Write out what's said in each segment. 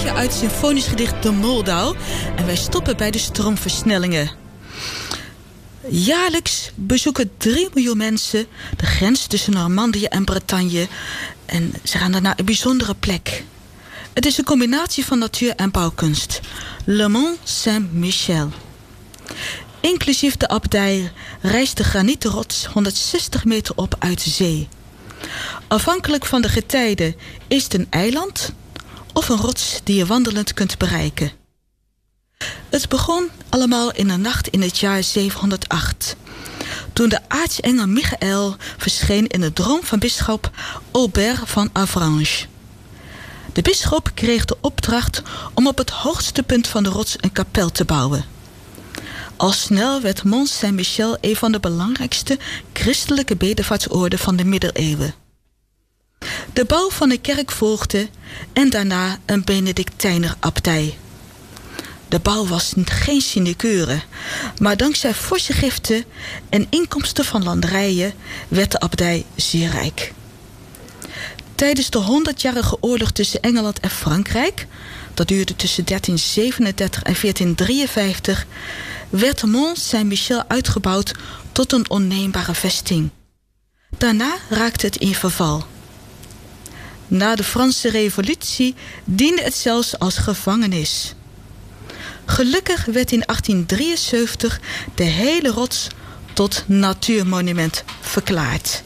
stukje uit het symfonisch gedicht De Moldau. En wij stoppen bij de stroomversnellingen. Jaarlijks bezoeken 3 miljoen mensen de grens tussen Normandië en Bretagne. En ze gaan daar naar een bijzondere plek. Het is een combinatie van natuur en bouwkunst. Le Mont Saint-Michel. Inclusief de abdij rijst de granieten rots 160 meter op uit de zee. Afhankelijk van de getijden is het een eiland of een rots die je wandelend kunt bereiken. Het begon allemaal in een nacht in het jaar 708. Toen de aartsengel Michael verscheen in de droom van bisschop Aubert van Avranches. De bisschop kreeg de opdracht om op het hoogste punt van de rots een kapel te bouwen. Al snel werd Mont Saint-Michel een van de belangrijkste christelijke bedevaartsoorden van de middeleeuwen. De bouw van een kerk volgde en daarna een Benedictijner-abdij. De bouw was geen sinecure, maar dankzij forse giften en inkomsten van landerijen werd de abdij zeer rijk. Tijdens de 100-jarige oorlog tussen Engeland en Frankrijk, dat duurde tussen 1337 en 1453, werd Mont Saint-Michel uitgebouwd tot een onneembare vesting. Daarna raakte het in verval. Na de Franse Revolutie diende het zelfs als gevangenis. Gelukkig werd in 1873 de hele rots tot natuurmonument verklaard.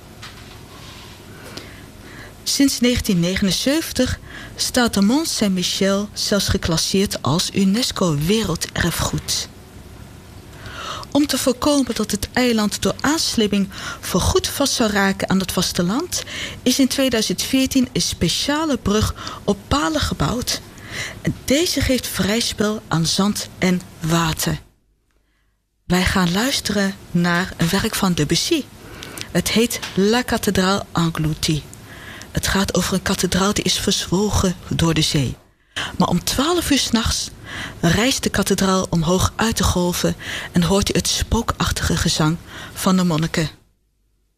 Sinds 1979 staat de Mont Saint-Michel zelfs geclasseerd als UNESCO Werelderfgoed. Om te voorkomen dat het eiland door aanslibbing voorgoed vast zou raken aan het vasteland, is in 2014 een speciale brug op palen gebouwd. En deze geeft vrij spel aan zand en water. Wij gaan luisteren naar een werk van Debussy. Het heet La Cathédrale Engloutie. Het gaat over een kathedraal die is verzwolgen door de zee. Maar om 12 uur 's nachts rijst de kathedraal omhoog uit de golven en hoort u het spookachtige gezang van de monniken.